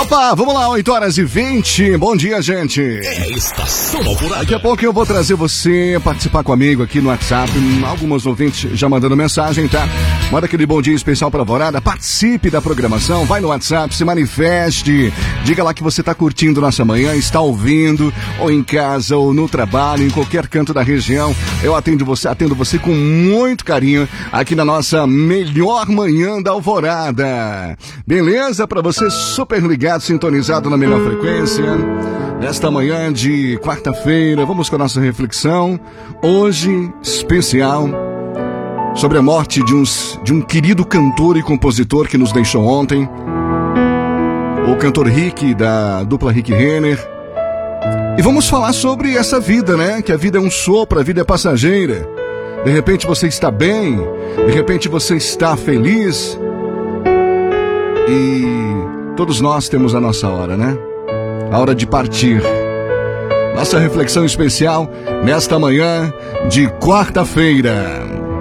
Opa, vamos lá, 8h20. Bom dia, gente. É Estação Alvorada. Daqui a pouco eu vou trazer você participar comigo aqui no WhatsApp. Alguns ouvintes já mandando mensagem, tá? Manda aquele bom dia especial pra Alvorada. Participe da programação, vai no WhatsApp, se manifeste. Diga lá que você tá curtindo nossa manhã, está ouvindo, ou em casa, ou no trabalho, em qualquer canto da região. Eu atendo você com muito carinho aqui na nossa melhor manhã da Alvorada. Beleza? Pra você super ligado, sintonizado na melhor frequência. Nesta manhã de quarta-feira, vamos com a nossa reflexão. Hoje, especial, sobre a morte de um querido cantor e compositor que nos deixou ontem. O cantor Rick, da dupla Rick Renner. E vamos falar sobre essa vida, né? Que a vida é um sopro, a vida é passageira. De repente você está bem, de repente você está feliz. E todos nós temos a nossa hora, né? A hora de partir. Nossa reflexão especial nesta manhã de quarta-feira.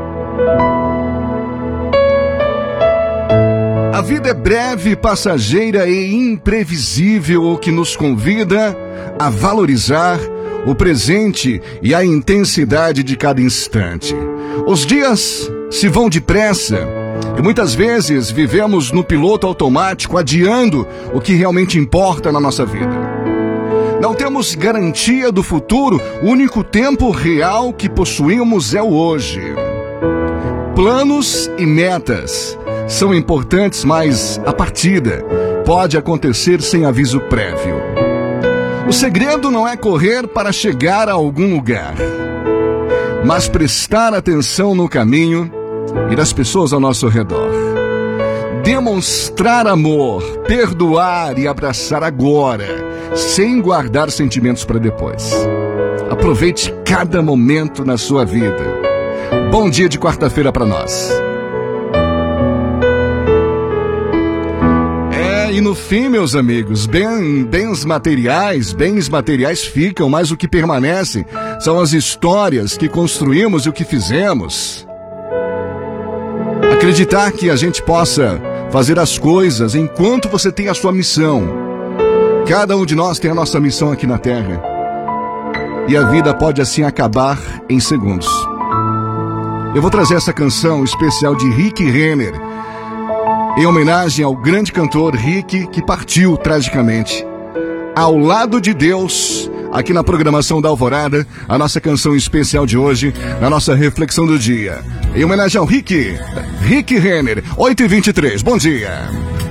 A vida é breve, passageira e imprevisível, o que nos convida a valorizar o presente e a intensidade de cada instante. Os dias se vão depressa e muitas vezes vivemos no piloto automático, adiando o que realmente importa na nossa vida. Não temos garantia do futuro, o único tempo real que possuímos é o hoje. Planos e metas são importantes, mas a partida pode acontecer sem aviso prévio. O segredo não é correr para chegar a algum lugar, mas prestar atenção no caminho e das pessoas ao nosso redor. Demonstrar amor, perdoar e abraçar agora, sem guardar sentimentos para depois. Aproveite cada momento na sua vida. Bom dia de quarta-feira para nós. E no fim, meus amigos, bens materiais ficam, mas o que permanece são as histórias que construímos e o que fizemos. Acreditar que a gente possa fazer as coisas enquanto você tem a sua missão. Cada um de nós tem a nossa missão aqui na Terra. E a vida pode assim acabar em segundos. Eu vou trazer essa canção especial de Rick Renner, em homenagem ao grande cantor Rick, que partiu tragicamente. Ao lado de Deus, aqui na programação da Alvorada, a nossa canção especial de hoje, na nossa reflexão do dia. Em homenagem ao Rick Renner, 8h23, bom dia.